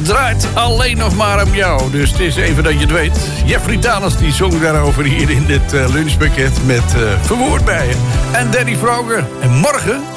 draait alleen nog maar om jou. Dus het is even dat je het weet. Jeffrey Thanos die zong daarover hier in dit lunchpakket met Verwoord bij je. En Danny Vroger. En morgen